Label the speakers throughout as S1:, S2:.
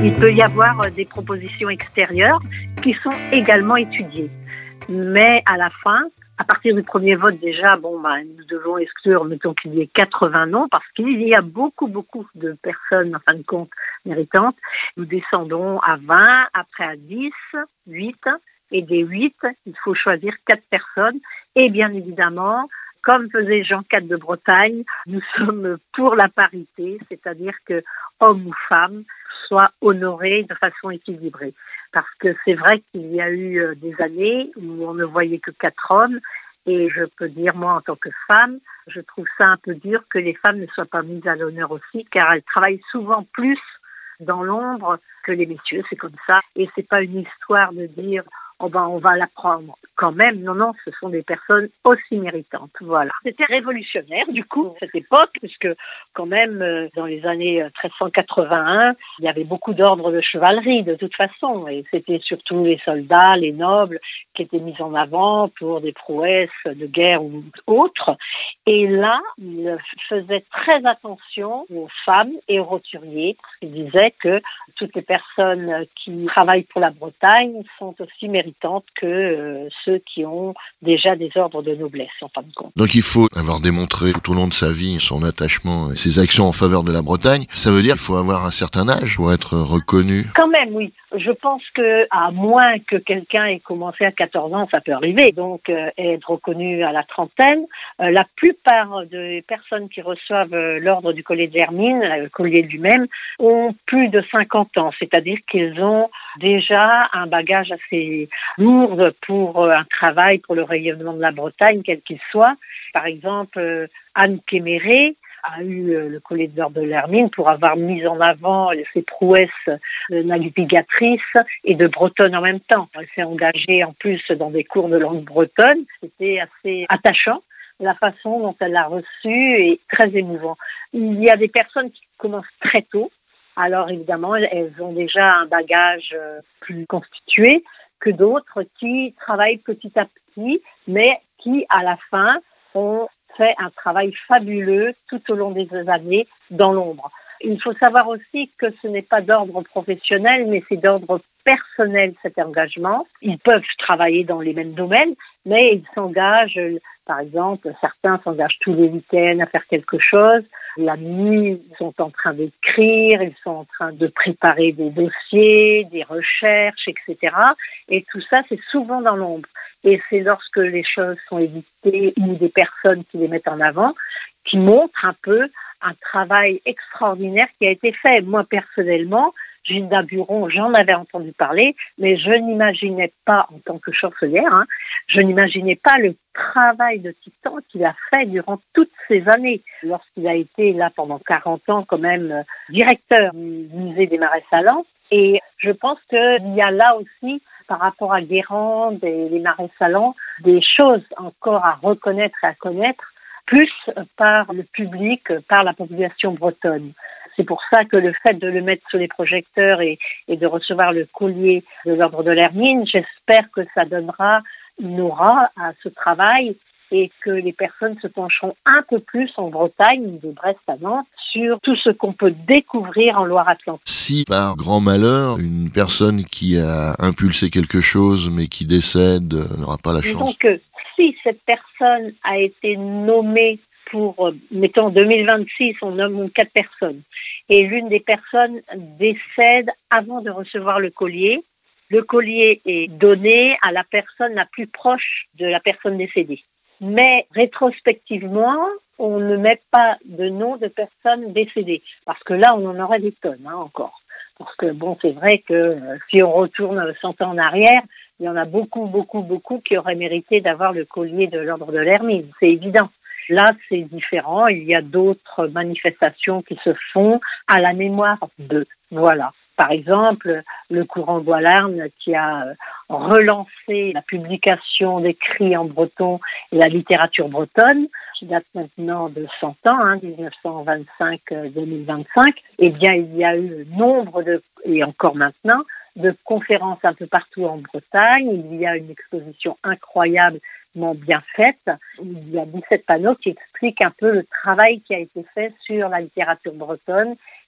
S1: Il peut y avoir des propositions extérieures qui sont également étudiées. Mais à la fin, à partir du premier vote déjà, nous devons exclure, mettons qu'il y ait 80 noms, parce qu'il y a beaucoup de personnes, en fin de compte, méritantes. Nous descendons à 20, après à 10, 8, et des 8, il faut choisir 4 personnes. Et bien évidemment, comme faisait Jean IV de Bretagne, nous sommes pour la parité, c'est-à-dire que hommes ou femmes soient honorés de façon équilibrée. Parce que c'est vrai qu'il y a eu des années où on ne voyait que 4 hommes, et je peux dire, moi, en tant que femme, je trouve ça un peu dur que les femmes ne soient pas mises à l'honneur aussi, car elles travaillent souvent plus dans l'ombre que les messieurs, c'est comme ça. Et c'est pas une histoire de dire on va la prendre quand même. Non, ce sont des personnes aussi méritantes. Voilà. C'était révolutionnaire, du coup, cette époque, puisque quand même, dans les années 1381, il y avait beaucoup d'ordres de chevalerie, de toute façon. Et c'était surtout les soldats, les nobles, qui étaient mis en avant pour des prouesses de guerre ou autres. Et là, il faisait très attention aux femmes et aux roturiers. Il disait que toutes les personnes qui travaillent pour la Bretagne sont aussi méritantes que ceux qui ont déjà des ordres de noblesse, en fin de compte.
S2: Donc il faut avoir démontré tout au long de sa vie son attachement et ses actions en faveur de la Bretagne. Ça veut dire qu'il faut avoir un certain âge pour être reconnu?
S1: Quand même, oui. Je pense que, à moins que quelqu'un ait commencé à 14 ans, ça peut arriver. Donc, être reconnu à la trentaine. La plupart des personnes qui reçoivent l'ordre du collier de l'Hermine, le collier lui-même, ont plus de 50 ans. C'est-à-dire qu'ils ont déjà un bagage assez lourd pour un travail, pour le rayonnement de la Bretagne, quel qu'il soit. Par exemple, Anne Kéméré a eu le collier d'or de l'Hermine pour avoir mis en avant ses prouesses navigatrices et de bretonne en même temps. Elle s'est engagée en plus dans des cours de langue bretonne. C'était assez attachant. La façon dont elle l'a reçu est très émouvant. Il y a des personnes qui commencent très tôt. Alors évidemment, elles ont déjà un bagage plus constitué que d'autres qui travaillent petit à petit, mais qui à la fin ont fait un travail fabuleux tout au long des années dans l'ombre. Il faut savoir aussi que ce n'est pas d'ordre professionnel, mais c'est d'ordre personnel cet engagement. Ils peuvent travailler dans les mêmes domaines, mais ils s'engagent, par exemple, certains s'engagent tous les week-ends à faire quelque chose. La nuit, ils sont en train d'écrire, ils sont en train de préparer des dossiers, des recherches, etc. Et tout ça, c'est souvent dans l'ombre. Et c'est lorsque les choses sont éditées ou des personnes qui les mettent en avant, qui montrent un peu un travail extraordinaire qui a été fait. Moi, personnellement, Gilda Buron, j'en avais entendu parler, mais je n'imaginais pas, en tant que chancelière, je n'imaginais pas le travail de titan qu'il a fait durant toutes ces années. Lorsqu'il a été là pendant 40 ans, quand même, directeur du musée des Marais Salants. Et je pense qu'il y a là aussi, par rapport à Guérande et les Marais Salants, des choses encore à reconnaître et à connaître, plus par le public, par la population bretonne. C'est pour ça que le fait de le mettre sous les projecteurs et de recevoir le collier de l'ordre de l'Hermine, j'espère que ça donnera une aura à ce travail et que les personnes se pencheront un peu plus en Bretagne, de Brest à Nantes, sur tout ce qu'on peut découvrir en Loire-Atlantique.
S2: Si, par grand malheur, une personne qui a impulsé quelque chose mais qui décède n'aura pas la chance.
S1: Donc, si cette personne a été nommée pour, mettons, 2026, on nomme 4 personnes, et l'une des personnes décède avant de recevoir le collier est donné à la personne la plus proche de la personne décédée. Mais rétrospectivement, on ne met pas de nom de personne décédée, parce que là, on en aurait des tonnes encore. Parce que c'est vrai que si on retourne 100 ans en arrière, il y en a beaucoup qui auraient mérité d'avoir le collier de l'ordre de l'Hermine, c'est évident. Là, c'est différent. Il y a d'autres manifestations qui se font à la mémoire d'eux. Voilà. Par exemple, le courant Goualarn qui a relancé la publication d'écrits en breton et la littérature bretonne, qui date maintenant de 100 ans, 1925-2025. Eh bien, il y a eu nombre et encore maintenant, de conférences un peu partout en Bretagne. Il y a une exposition incroyablement bien faite. Il y a 17 panneaux qui expliquent un peu le travail qui a été fait sur la littérature bretonne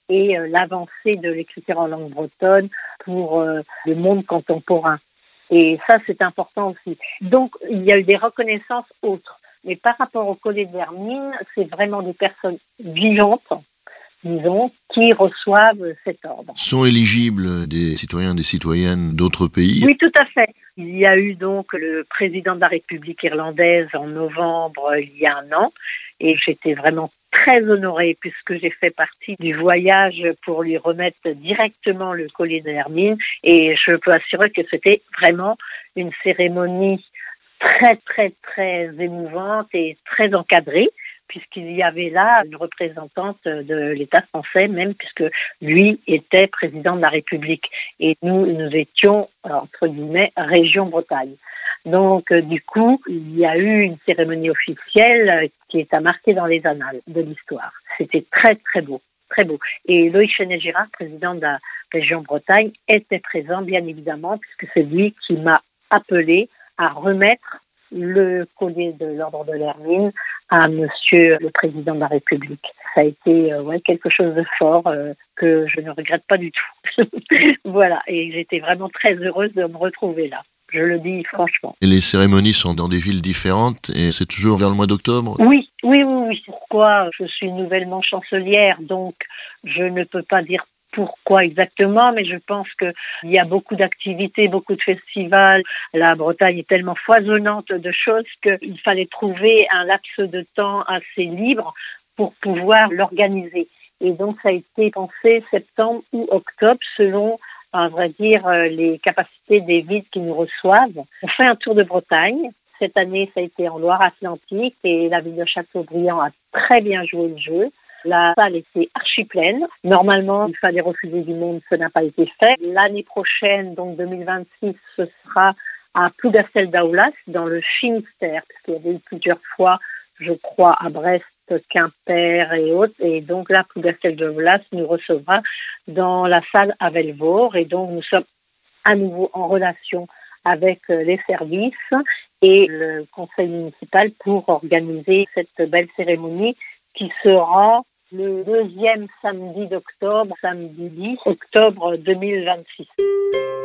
S1: et l'avancée de l'écriture en langue bretonne pour le monde contemporain. Et ça, c'est important aussi. Donc, il y a eu des reconnaissances autres. Mais par rapport au Collier d'Hermine, c'est vraiment des personnes vivantes, disons, qui reçoivent cet ordre.
S2: Sont éligibles des citoyens et des citoyennes d'autres pays?
S1: Oui, tout à fait. Il y a eu donc le président de la République irlandaise en novembre, il y a un an, et j'étais vraiment très honorée puisque j'ai fait partie du voyage pour lui remettre directement le collier d'Hermine, et je peux assurer que c'était vraiment une cérémonie très, très, très émouvante et très encadrée, puisqu'il y avait là une représentante de l'État français, même puisque lui était président de la République. Et nous étions, entre guillemets, région Bretagne. Donc, du coup, il y a eu une cérémonie officielle qui est à marquer dans les annales de l'histoire. C'était très, très beau. Très beau. Et Loïc Chenet-Girard, président de la région Bretagne, était présent, bien évidemment, puisque c'est lui qui m'a appelé à remettre le collier de l'ordre de l'Hermine à monsieur le président de la République. Ça a été quelque chose de fort que je ne regrette pas du tout. Voilà, et j'étais vraiment très heureuse de me retrouver là. Je le dis franchement.
S2: Et les cérémonies sont dans des villes différentes et c'est toujours vers le mois d'octobre?
S1: Oui. Pourquoi? Je suis nouvellement chancelière, donc je ne peux pas dire pourquoi exactement, mais je pense qu'il y a beaucoup d'activités, beaucoup de festivals. La Bretagne est tellement foisonnante de choses qu'il fallait trouver un laps de temps assez libre pour pouvoir l'organiser. Et donc, ça a été pensé septembre ou octobre, selon, à vrai dire, les capacités des villes qui nous reçoivent. On fait un tour de Bretagne. Cette année, ça a été en Loire-Atlantique et la ville de Châteaubriand a très bien joué le jeu. La salle était archi pleine. Normalement, il fallait refuser du monde, ce n'a pas été fait. L'année prochaine, donc 2026, ce sera à Plougastel-Daoulas, dans le Finistère, parce qu'il y avait eu plusieurs fois, je crois, à Brest, Quimper et autres. Et donc là, Plougastel-Daoulas nous recevra dans la salle à Velvore. Et donc, nous sommes à nouveau en relation avec les services et le conseil municipal pour organiser cette belle cérémonie qui sera le 2e samedi d'octobre, samedi 10 octobre 2026.